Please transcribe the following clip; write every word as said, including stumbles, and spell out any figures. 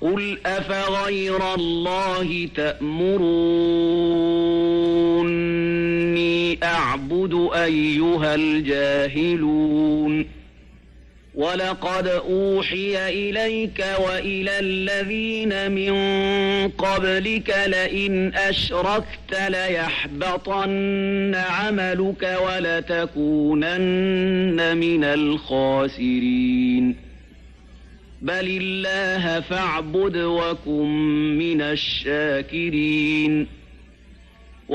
قل أفغير الله تأمروني أعبد أيها الجاهلون ولقد أوحي إليك وإلى الذين من قبلك لئن أشركت ليحبطن عملك ولتكونن من الخاسرين بل الله فاعبد وكن من الشاكرين